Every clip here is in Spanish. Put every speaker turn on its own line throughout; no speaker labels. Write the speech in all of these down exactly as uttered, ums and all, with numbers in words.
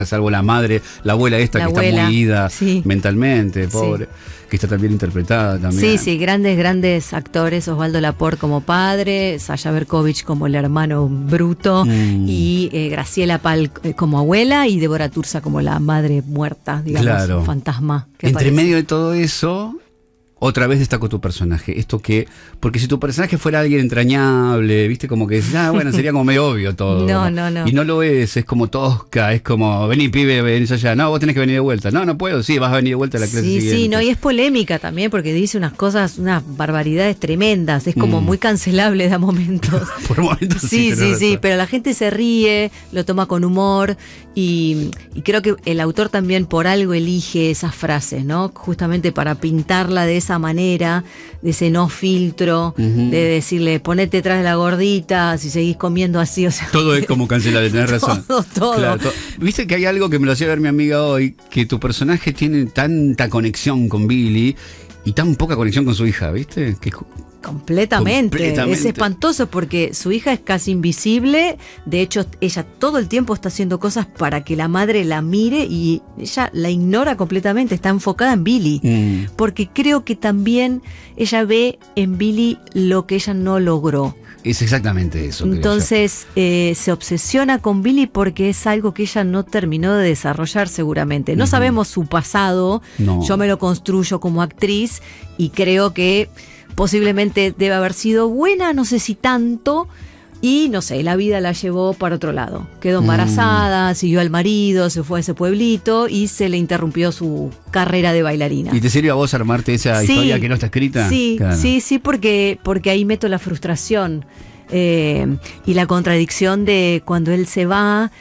salvo la madre, la abuela esta
la
que
abuela,
está muy ida
sí.
mentalmente, pobre, sí. que está también interpretada también.
Sí, sí, grandes, grandes actores, Osvaldo Laport como padre, Sasha Berkovich como el hermano bruto, mm. y eh, Graciela Pal eh, como abuela, y Débora Tursa como la madre muerta, digamos,
claro.
fantasma.
Entre
aparece.
medio de todo eso, otra vez destacó tu personaje. Esto que, porque si tu personaje fuera alguien entrañable, viste, como que ah, bueno, sería como medio obvio todo.
No, no, no.
Y no lo es, es como tosca, es como, vení pibe, venís allá. No, vos tenés que venir de vuelta. No, no puedo, sí, vas a venir de vuelta a la clase
sí,
siguiente.
Sí, no, y es polémica también porque dice unas cosas, unas barbaridades tremendas. Es como mm. muy cancelable de momentos.
Por momentos
sí. Sí, sí, sí, pero la gente se ríe, lo toma con humor y, y creo que el autor también por algo elige esas frases, ¿no? Justamente para pintarla de esa manera, de ese no filtro, uh-huh. de decirle ponete detrás de la gordita si seguís comiendo así, o sea,
todo es como cancelable, tenés razón.
Todo, todo.
Claro, todo. Viste que hay algo que me lo hacía ver mi amiga hoy, que tu personaje tiene tanta conexión con Billy y tan poca conexión con su hija, ¿viste? Que
Completamente. Completamente. Es espantoso porque su hija es casi invisible. De hecho, ella todo el tiempo está haciendo cosas para que la madre la mire y ella la ignora completamente. Está enfocada en Billy. Mm. Porque creo que también ella ve en Billy lo que ella no logró.
Es exactamente eso.
Entonces eh, se obsesiona con Billy porque es algo que ella no terminó de desarrollar seguramente. No uh-huh. sabemos su pasado. No. Yo me lo construyo como actriz y creo que posiblemente debe haber sido buena, no sé si tanto, y no sé, la vida la llevó para otro lado. Quedó embarazada, mm. siguió al marido, se fue a ese pueblito y se le interrumpió su carrera de bailarina.
¿Y te sirve a vos armarte esa sí, historia que no está escrita?
Sí, claro. sí, sí, porque, porque ahí meto la frustración eh, y la contradicción de cuando él se va,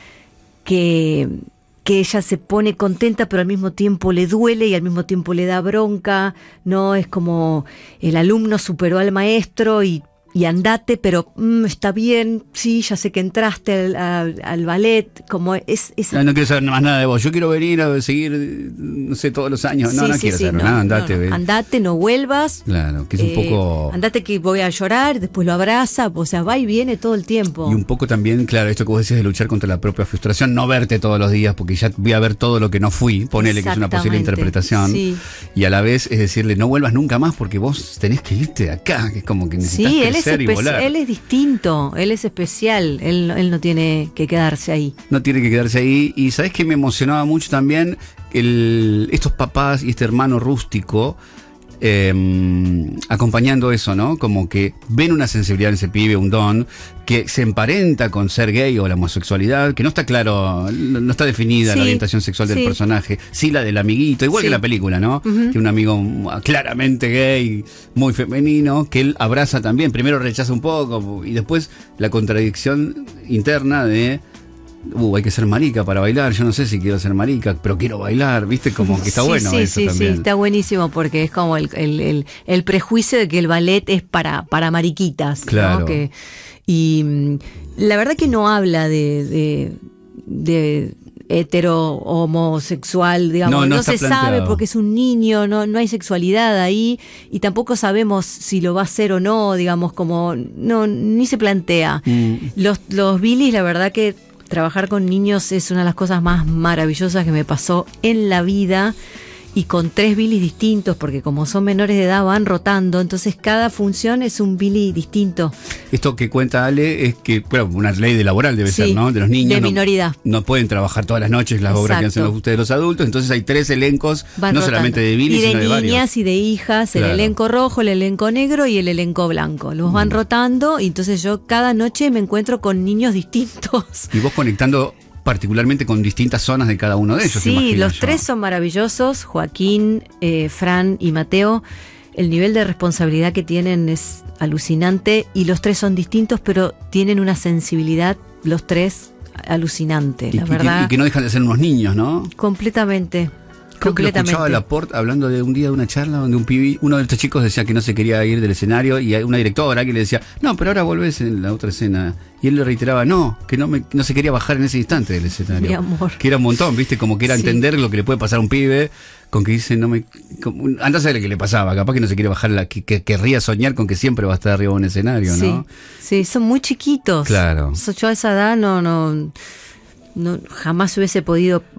que... que ella se pone contenta pero al mismo tiempo le duele y al mismo tiempo le da bronca, no es como el alumno superó al maestro y, y andate, pero mmm, está bien, sí, ya sé que entraste al, al, al ballet, como es... es
no, no quiero saber más nada de vos, yo quiero venir a seguir, no sé, todos los años, no,
sí,
no
sí,
quiero
sí,
saber
no,
nada, andate.
No, no. Andate, no vuelvas.
Claro, que es un
eh,
poco...
Andate que voy a llorar, después lo abraza, o sea, va y viene todo el tiempo.
Y un poco también, claro, esto que vos decís de luchar contra la propia frustración, no verte todos los días, porque ya voy a ver todo lo que no fui, ponele que es una posible interpretación,
sí.
y a la vez es decirle, no vuelvas nunca más porque vos tenés que irte de acá, que es como que necesitas
sí,
crecer
él
y
es
volar.
Él es distinto, él es especial, él, él no tiene que quedarse ahí.
No tiene que quedarse ahí. Y ¿sabés qué me emocionaba mucho también? El, estos papás y este hermano rústico eh, acompañando eso, ¿no? Como que ven una sensibilidad en ese pibe, un don, que se emparenta con ser gay o la homosexualidad, que no está claro, no está definida sí, la orientación sexual del sí. personaje, sí la del amiguito, igual sí. que la película, ¿no? Uh-huh. Que un amigo claramente gay, muy femenino, que él abraza también, primero rechaza un poco y después la contradicción interna de Uh, hay que ser marica para bailar, yo no sé si quiero ser marica, pero quiero bailar, ¿viste? Como que está
sí,
bueno
sí,
eso
sí,
también.
Sí, está buenísimo porque es como el, el, el, el prejuicio de que el ballet es para, para mariquitas,
claro.
¿no? Que, y la verdad que no habla de, de, de hetero homosexual, digamos, no, no, no se planteado. Sabe porque es un niño, no, no hay sexualidad ahí y tampoco sabemos si lo va a hacer o no, digamos, como no, ni se plantea. Mm. Los, los Billys, la verdad que trabajar con niños es una de las cosas más maravillosas que me pasó en la vida y con tres Billys distintos, porque como son menores de edad van rotando, entonces cada función es un Billy distinto.
Esto que cuenta Ale es que, bueno, una ley de laboral debe sí, ser, ¿no? De los niños.
De minoridad.
No, no pueden trabajar todas las noches las Exacto. obras que hacen los, ustedes los adultos, entonces hay tres elencos, van no rotando. Solamente de Billy,
y de
sino de
niñas
varios.
Y de hijas, el claro. elenco rojo, el elenco negro y el elenco blanco. Los van mm. rotando y entonces yo cada noche me encuentro con niños distintos.
Y vos conectando particularmente con distintas zonas de cada uno de ellos.
Sí, los
yo.
tres son maravillosos, Joaquín, eh, Fran y Mateo. El nivel de responsabilidad que tienen es alucinante y los tres son distintos, pero tienen una sensibilidad, los tres, alucinante,
y,
la
y,
verdad.
Y que no dejan de ser unos niños, ¿no?
Completamente.
Creo que lo escuchaba Laport hablando de un día de una charla donde un pibi, uno de estos chicos decía que no se quería ir del escenario y hay una directora que le decía, no, pero ahora volvés en la otra escena. Y él le reiteraba, no, que no me, no se quería bajar en ese instante del escenario.
Mi amor.
Que era un montón, ¿viste? Como que era sí. entender lo que le puede pasar a un pibe con que dice, no me... Anda a saber qué le pasaba, capaz que no se quiere bajar, la que, que querría soñar con que siempre va a estar arriba de un escenario,
sí.
¿no?
Sí, son muy chiquitos.
Claro.
Yo a esa edad no... no no jamás hubiese podido